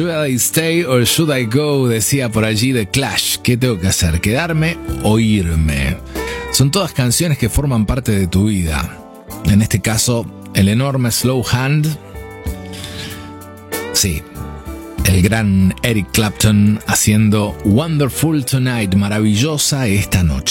Should I stay or should I go? Decía por allí The Clash. ¿Qué tengo que hacer? ¿Quedarme o irme? Son todas canciones que forman parte de tu vida. En este caso, el enorme Slow Hand. Sí, el gran Eric Clapton haciendo Wonderful Tonight, maravillosa esta noche.